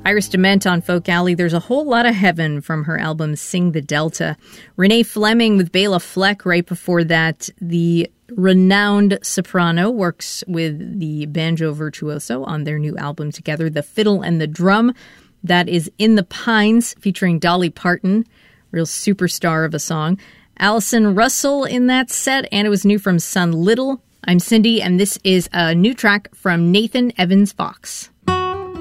Iris DeMent on Folk Alley, There's a Whole Lot of Heaven from her album Sing the Delta. Renee Fleming with Bela Fleck right before that. The renowned soprano works with the banjo virtuoso on their new album together, The Fiddle and the Drum. That is In the Pines featuring Dolly Parton, real superstar of a song. Allison Russell in that set, and it was new from Sun Little. I'm Cindy, and this is a new track from Nathan Evans Fox.